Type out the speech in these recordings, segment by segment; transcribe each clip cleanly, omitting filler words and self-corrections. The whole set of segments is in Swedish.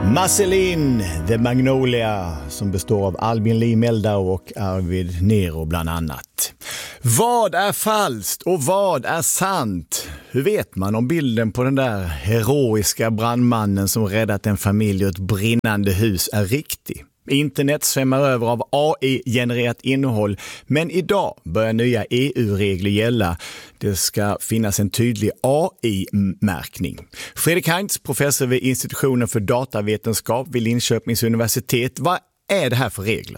Marceline, The Magnolia, som består av Albin Lee Meldau och Arvid Nero bland annat. Vad är falskt och vad är sant? Hur vet man om bilden på den där heroiska brandmannen som räddat en familj ur ett brinnande hus är riktig? Internet svämmar över av AI-genererat innehåll, men idag börjar nya EU-regler gälla. Det ska finnas en tydlig AI-märkning. Fredrik Heinz, professor vid institutionen för datavetenskap vid Linköpings universitet. Vad är det här för regler?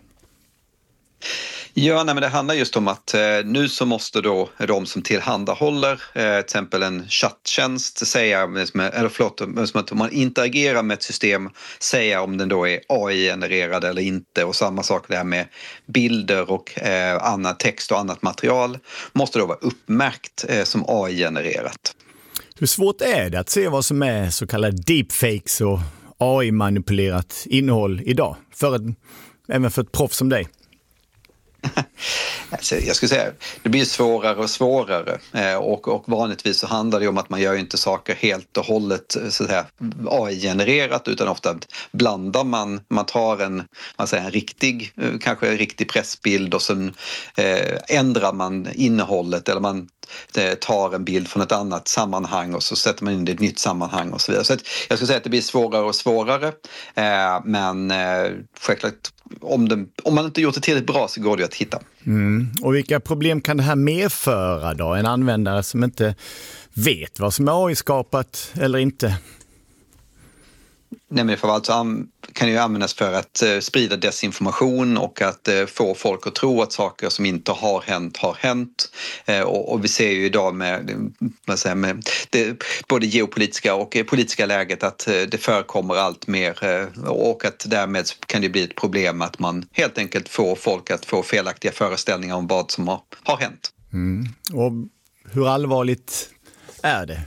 Ja, men det handlar just om att nu så måste då de som tillhandahåller till exempel en chatttjänst säga, som att om man interagerar med ett system, säga om den då är AI-genererad eller inte, och samma sak där med bilder och annan text och annat material måste då vara uppmärkt som AI-genererat. Hur svårt är det att se vad som är så kallade deepfakes och AI-manipulerat innehåll idag? Även för ett proffs som dig? Alltså, jag skulle säga det blir svårare och svårare och vanligtvis så handlar det om att man gör inte saker helt och hållet så att säga AI-genererat, utan ofta blandar man tar en riktig, kanske en riktig pressbild och sen ändrar man innehållet, eller man tar en bild från ett annat sammanhang och så sätter man in det i ett nytt sammanhang och så vidare. Så att jag skulle säga att det blir svårare och svårare, men självklart om man inte gjort det tillräckligt bra så går det att hitta. Och vilka problem kan det här medföra då? En användare som inte vet vad som är AI-skapat eller inte? Nej, men framförallt så kan det ju användas för att sprida desinformation och att få folk att tro att saker som inte har hänt. Och vi ser ju idag med det både geopolitiska och politiska läget att det förekommer allt mer, och att därmed kan det bli ett problem att man helt enkelt får folk att få felaktiga föreställningar om vad som har hänt. Och hur allvarligt är det?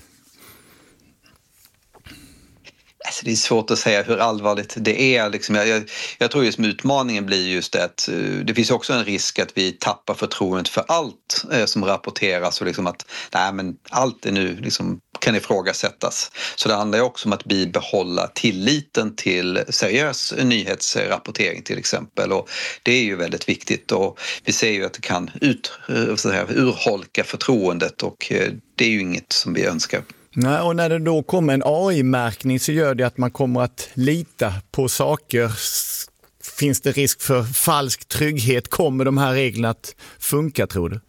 Alltså det är svårt att säga hur allvarligt det är. Jag tror just utmaningen blir just det att det finns också en risk att vi tappar förtroendet för allt som rapporteras, och att allt är nu kan ifrågasättas. Så det handlar ju också om att bibehålla tilliten till seriös nyhetsrapportering till exempel, och det är ju väldigt viktigt, och vi ser ju att det kan urholka förtroendet, och det är ju inget som vi önskar. Nej, och när det då kommer en AI-märkning så gör det att man kommer att lita på saker. Finns det risk för falsk trygghet? Kommer de här reglerna att funka, tror du?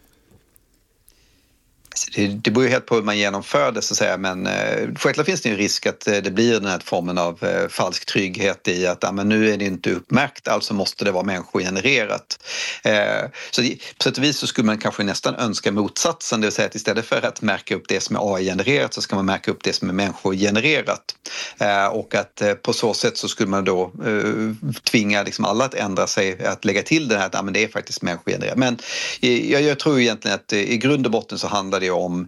Det beror ju helt på hur man genomför det, så att säga, men självklart finns det ju risk att det blir den här formen av falsk trygghet i att men nu är det inte uppmärkt, alltså måste det vara människogenererat. Så på sätt och vis så skulle man kanske nästan önska motsatsen, det vill säga att istället för att märka upp det som är AI-genererat så ska man märka upp det som är människogenererat. Och att på så sätt så skulle man då tvinga alla att ändra sig, att lägga till det här att men det är faktiskt människogenererat. Men jag tror egentligen att i grund och botten så handlar det om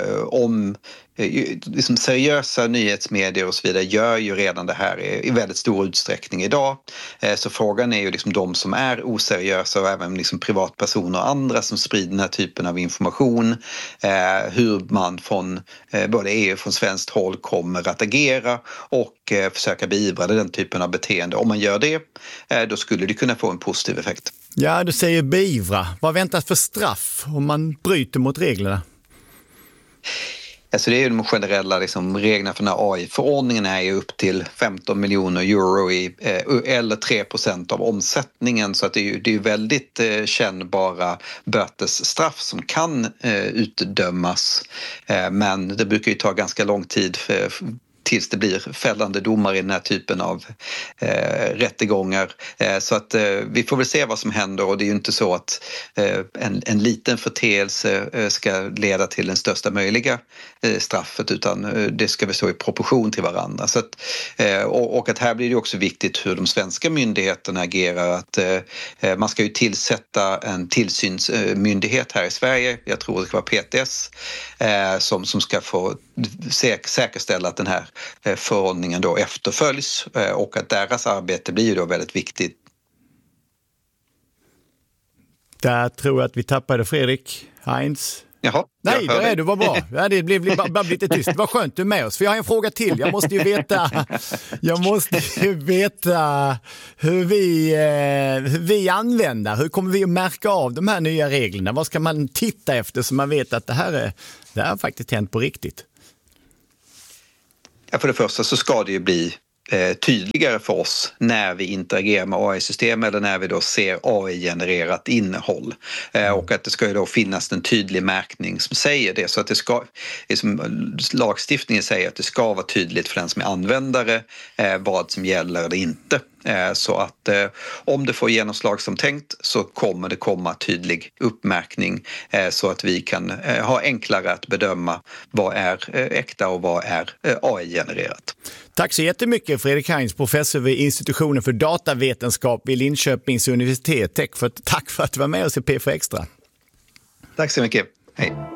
seriösa nyhetsmedier och så vidare gör ju redan det här i väldigt stor utsträckning idag. Så frågan är ju de som är oseriösa, och även privatpersoner och andra som sprider den här typen av information, hur man från både EU och från svenskt håll kommer att agera och försöka beivra den typen av beteende. Om man gör det, då skulle det kunna få en positiv effekt. Ja, du säger beivra. Vad väntas för straff om man bryter mot reglerna? Alltså det är ju de generella reglerna för den här AI-förordningen är ju upp till 15 miljoner euro eller 3% av omsättningen, så att det är ju väldigt kännbara bötesstraff som kan utdömas, men det brukar ju ta ganska lång tid tills det blir fällande domar i den här typen av rättegångar. Så att vi får väl se vad som händer, och det är ju inte så att en liten förteelse ska leda till den största möjliga straffet, utan det ska väl stå i proportion till varandra. Så att, och att här blir det också viktigt hur de svenska myndigheterna agerar, att man ska ju tillsätta en tillsynsmyndighet här i Sverige, jag tror det ska vara PTS, som ska få säkerställa att den här förordningen då efterföljs, och att deras arbete blir ju då väldigt viktigt. Där tror jag att vi tappade Fredrik Heinz. Jaha, nej, där är du, vad bra. Ja, det blev bara lite tyst. Vad skönt du är med oss. För jag har en fråga till. Jag måste ju veta hur vi använder. Hur kommer vi att märka av de här nya reglerna? Vad ska man titta efter så man vet att det här har faktiskt hänt på riktigt? Ja, för det första så ska det ju bli tydligare för oss när vi interagerar med AI-system eller när vi då ser AI-genererat innehåll. Och att det ska ju då finnas en tydlig märkning som säger det. Så att det ska, som lagstiftningen säger, att det ska vara tydligt för den som är användare vad som gäller eller inte. Så att om det får genomslag som tänkt så kommer det komma tydlig uppmärkning så att vi kan ha enklare att bedöma vad är äkta och vad är AI-genererat. Tack så jättemycket Fredrik Heinz, professor vid institutionen för datavetenskap vid Linköpings universitet. Tack för att du var med oss i P4 Extra. Tack så mycket. Hej.